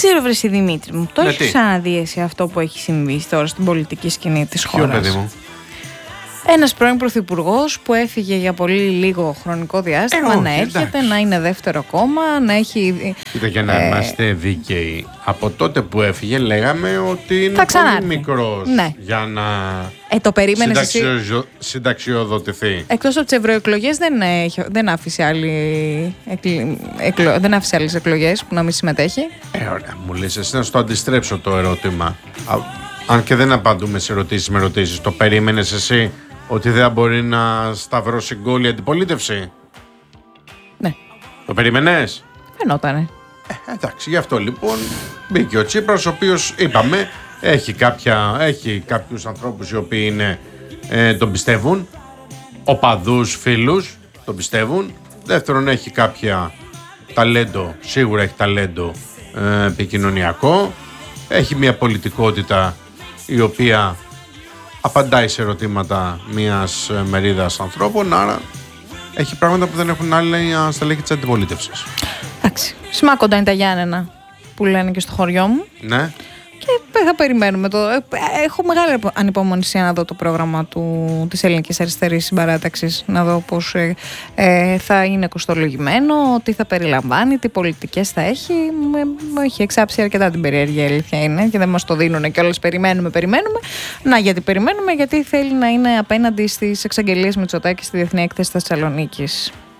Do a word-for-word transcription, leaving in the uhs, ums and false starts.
ξέρω, βρε εσύ Δημήτρη μου, το έχεις ξαναδεί εσύ αυτό που έχει συμβεί τώρα στην πολιτική σκηνή της χώρας? Ποιο, παιδί μου? Ένας πρώην πρωθυπουργός που έφυγε για πολύ λίγο χρονικό διάστημα, ε, να έρχεται, εντάξει, να είναι δεύτερο κόμμα, να έχει... Κοίτα, για να ε... είμαστε δίκαιοι, από τότε που έφυγε λέγαμε ότι είναι πολύ μικρός, ναι, για να ε, το περίμενες συνταξιο... εσύ... συνταξιοδοτηθεί. Εκτός από τις ευρωεκλογές δεν, δεν άφησε άλλη... εκλο... δεν άφησε άλλες εκλογές που να μην συμμετέχει. Ε, ωραία, μου λες εσύ να στο αντιστρέψω το ερώτημα. Αν και δεν απαντούμε σε ερωτήσεις με ερωτήσεις, το περίμενες εσύ ότι δεν μπορεί να σταυρώσει γκόλ η αντιπολίτευση? Ναι. Το περίμενες? Φαινότανε. Ε, εντάξει, γι' αυτό λοιπόν μπήκε ο Τσίπρας, ο οποίος, είπαμε, έχει, κάποια, έχει κάποιους ανθρώπους οι οποίοι είναι, ε, τον πιστεύουν, οπαδούς, φίλους, τον πιστεύουν. Δεύτερον, έχει κάποια ταλέντο, σίγουρα έχει ταλέντο ε, επικοινωνιακό. Έχει μια πολιτικότητα η οποία απαντάει σε ερωτήματα μιας μερίδας ανθρώπων, άρα έχει πράγματα που δεν έχουν άλλοι στελέχη της αντιπολίτευσης. Εντάξει, σημάκοντα είναι τα Γιάννενα που λένε και στο χωριό μου. Ναι. Και θα περιμένουμε το... Έχω μεγάλη ανυπομονησία να δω το πρόγραμμα του, της Ελληνικής Αριστερής Συμπαράταξης, να δω πώς ε, ε, θα είναι κοστολογημένο, τι θα περιλαμβάνει, τι πολιτικές θα έχει. Με έχει εξάψει αρκετά την περιέργεια, η αλήθεια είναι, και δεν μας το δίνουν κιόλας. Περιμένουμε, περιμένουμε. Να, γιατί περιμένουμε, γιατί θέλει να είναι απέναντι στις εξαγγελίες Μητσοτάκη στη Διεθνή Έκθεση Θεσσαλονίκης.